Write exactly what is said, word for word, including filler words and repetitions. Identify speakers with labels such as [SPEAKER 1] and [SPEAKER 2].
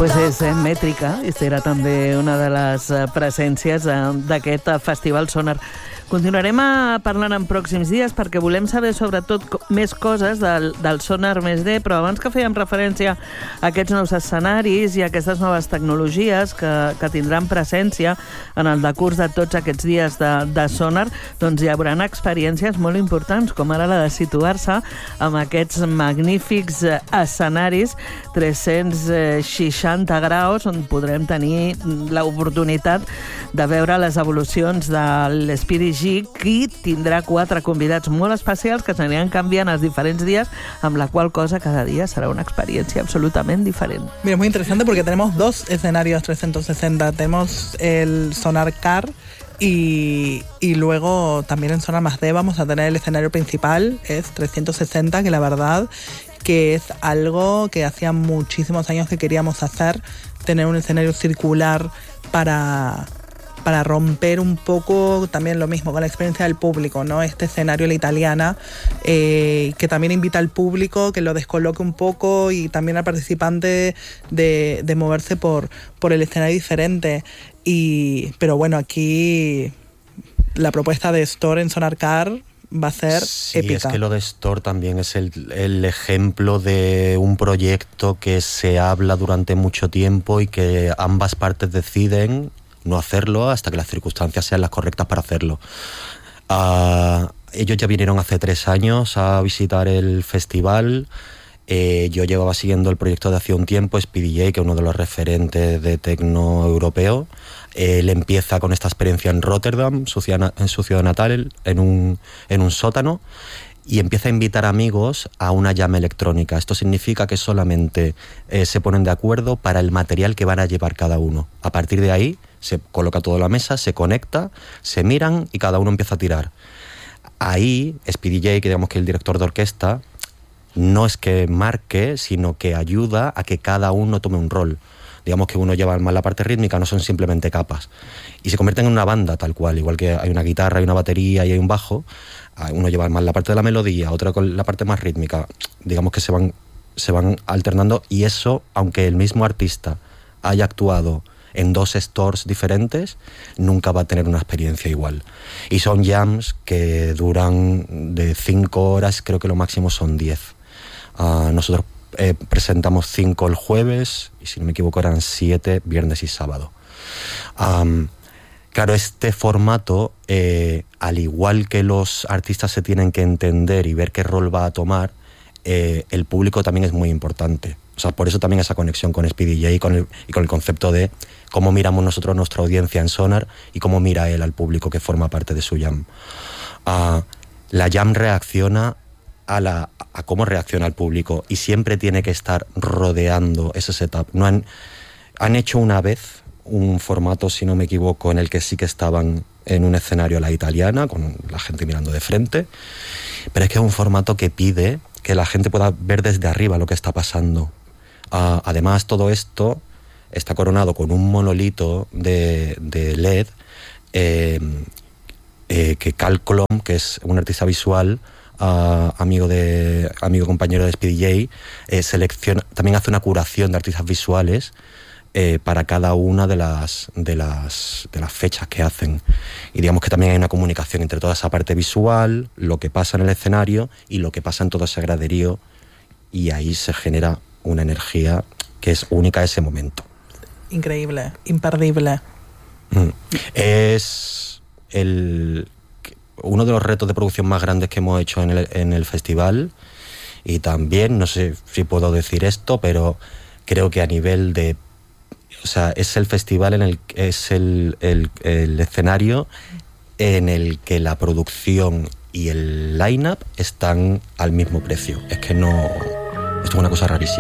[SPEAKER 1] Pues és eh, Mètrica, i serà també una de les eh, presències eh, d'aquest Festival Sonar. Continuarem a parlant en pròxims dies perquè volem saber sobretot co- més coses del, del Sonar més D, però abans que fèiem referència a aquests nous escenaris i a aquestes noves tecnologies que, que tindran presència en el decurs de tots aquests dies de, de Sonar, doncs hi haurà experiències molt importants, com ara la de situar-se amb aquests magnífics eh, escenaris tres-cents seixanta graus, on podrem tenir l'oportunitat de veure les evolucions de l'Spirit Geek, qui tindrà quatre convidats molt especials que s'aniran canviant els diferents días, amb la qual cosa cada día será una experiencia absolutamente diferente.
[SPEAKER 2] Mira, es muy interesante porque tenemos dos escenarios trescientos sesenta. Tenemos el Sonar Car y, y luego también en Sonar Más D vamos a tener el escenario principal, es trescientos sesenta, que la verdad que es algo que hacía muchísimos años que queríamos hacer, tener un escenario circular para... para romper un poco también lo mismo con la experiencia del público, ¿no? Este escenario La Italiana, eh, que también invita al público, que lo descoloque un poco y también al participante de, de moverse por, por el escenario diferente. Y, pero bueno, aquí la propuesta de Store en Sonar Car va a ser
[SPEAKER 3] sí,
[SPEAKER 2] épica.
[SPEAKER 3] Es que lo de Store también es el, el ejemplo de un proyecto que se habla durante mucho tiempo y que ambas partes deciden no hacerlo hasta que las circunstancias sean las correctas para hacerlo. Uh, ellos ya vinieron hace tres años a visitar el festival. Eh, yo llevaba siguiendo el proyecto de hace un tiempo. Speedy J, que es uno de los referentes de tecno europeo. Él empieza con esta experiencia en Rotterdam, su ciudad, en su ciudad natal, en un, en un sótano, y empieza a invitar amigos a una jam electrónica. Esto significa que solamente eh, se ponen de acuerdo para el material que van a llevar cada uno. A partir de ahí se coloca todo en la mesa, se conecta, se miran y cada uno empieza a tirar. Ahí, Speedy J, que digamos que es el director de orquesta, no es que marque, sino que ayuda a que cada uno tome un rol. Digamos que uno lleva más la parte rítmica, no son simplemente capas. Y se convierten en una banda tal cual, igual que hay una guitarra, hay una batería y hay un bajo. Uno lleva más la parte de la melodía, otro con la parte más rítmica. Digamos que se van, se van alternando, y eso, aunque el mismo artista haya actuado en dos stores diferentes, nunca va a tener una experiencia igual. Y son jams que duran de cinco horas, creo que lo máximo son diez. Uh, nosotros eh, presentamos cinco el jueves, y si no me equivoco eran siete viernes y sábado. Um, claro, este formato, eh, al igual que los artistas se tienen que entender y ver qué rol va a tomar, eh, el público también es muy importante. O sea, por eso también esa conexión con Speedy J y con el, y con el concepto de cómo miramos nosotros nuestra audiencia en Sonar y cómo mira él al público que forma parte de su jam. Uh, la jam reacciona a, la, a cómo reacciona el público, y siempre tiene que estar rodeando ese setup. No han, han hecho una vez un formato, si no me equivoco, en el que sí que estaban en un escenario a la italiana, con la gente mirando de frente, pero es que es un formato que pide que la gente pueda ver desde arriba lo que está pasando. Uh, además, todo esto está coronado con un monolito de, de L E D eh, eh, que Cal Colom, que es un artista visual, uh, amigo de amigo compañero de Speedy J, eh, selecciona, también hace una curación de artistas visuales eh, para cada una de las, de, las, de las fechas que hacen. Y digamos que también hay una comunicación entre toda esa parte visual, lo que pasa en el escenario y lo que pasa en todo ese graderío, y ahí se genera una energía que es única a ese momento.
[SPEAKER 2] Increíble, imperdible.
[SPEAKER 3] Mm. Es el, uno de los retos de producción más grandes que hemos hecho en el, en el festival, y también, no sé si puedo decir esto, pero creo que a nivel de... O sea, es el festival en el es el, el, el escenario en el que la producción y el line-up están al mismo precio. Es que no... Esto es una cosa rarísima.